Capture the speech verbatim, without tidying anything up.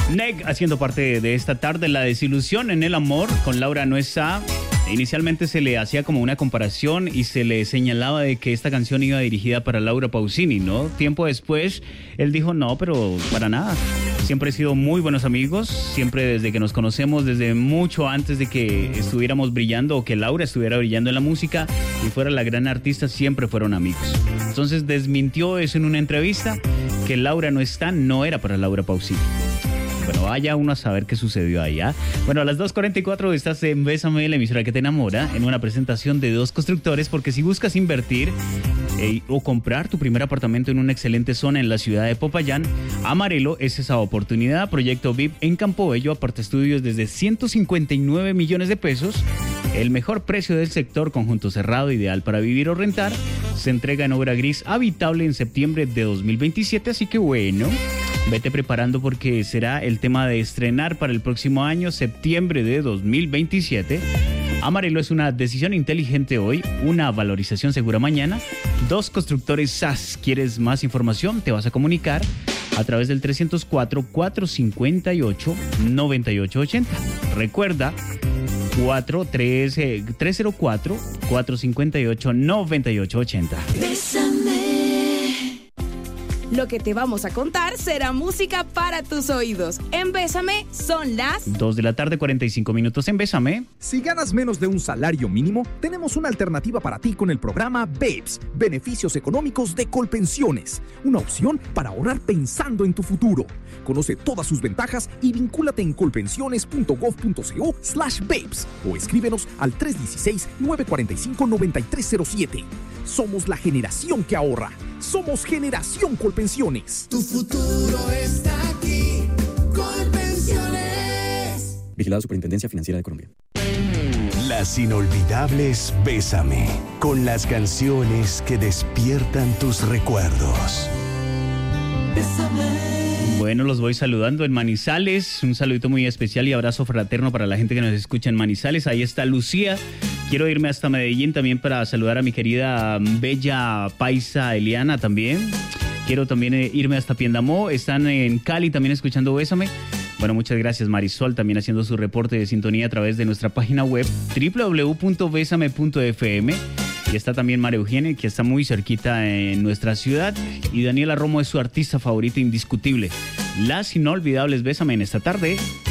Neg haciendo parte de esta tarde. La desilusión en el amor con Laura no está. Inicialmente se le hacía como una comparación y se le señalaba de que esta canción iba dirigida para Laura Pausini, ¿no? Tiempo después, él dijo, no, pero para nada. Siempre he sido muy buenos amigos, siempre desde que nos conocemos, desde mucho antes de que estuviéramos brillando o que Laura estuviera brillando en la música y fuera la gran artista, siempre fueron amigos. Entonces desmintió eso en una entrevista, que Laura no está, no era para Laura Pausini. Bueno, vaya uno a saber qué sucedió ahí, ¿ah? Bueno, a las dos cuarenta y cuatro estás en Bésame, la emisora que te enamora, en una presentación de Dos Constructores, porque si buscas invertir eh, o comprar tu primer apartamento en una excelente zona en la ciudad de Popayán, Amarelo es esa oportunidad. Proyecto V I P en Campo Bello, aparte estudios desde ciento cincuenta y nueve millones de pesos. El mejor precio del sector, conjunto cerrado, ideal para vivir o rentar. Se entrega en obra gris habitable en septiembre de dos mil veintisiete, así que bueno, vete preparando porque será el tema de estrenar para el próximo año, septiembre de dos mil veintisiete. Amarelo es una decisión inteligente hoy, una valorización segura mañana. Dos Constructores S A S. ¿Quieres más información? Te vas a comunicar a través del trescientos cuatro, cuatrocientos cincuenta y ocho, noventa y ocho ochenta. Recuerda, cuatro tres cero cuatro, cuatrocientos cincuenta y ocho, noventa y ocho ochenta. Lo que te vamos a contar será música para tus oídos. En Bésame son las dos de la tarde, cuarenta y cinco minutos en Bésame. Si ganas menos de un salario mínimo, tenemos una alternativa para ti con el programa BEPS, Beneficios Económicos de Colpensiones. Una opción para ahorrar pensando en tu futuro. Conoce todas sus ventajas y vincúlate en colpensiones.gov.co slash BEPS o escríbenos al tres uno seis, nueve cuatro cinco, nueve tres cero siete. Somos la generación que ahorra. Somos Generación Colpensiones. Tu futuro está aquí. Colpensiones. Vigilado Superintendencia Financiera de Colombia. Las inolvidables Bésame, con las canciones que despiertan tus recuerdos. Bésame. Bueno, los voy saludando en Manizales. Un saludito muy especial y abrazo fraterno para la gente que nos escucha en Manizales. Ahí está Lucía. Quiero irme hasta Medellín también para saludar a mi querida bella paisa Eliana también. Quiero también irme hasta Piendamó. Están en Cali también escuchando Bésame. Bueno, muchas gracias Marisol, también haciendo su reporte de sintonía a través de nuestra página web doble u doble u doble u punto besame punto efe eme. Y está también María Eugenia, que está muy cerquita en nuestra ciudad. Y Daniela Romo es su artista favorita indiscutible. Las inolvidables Bésame en esta tarde.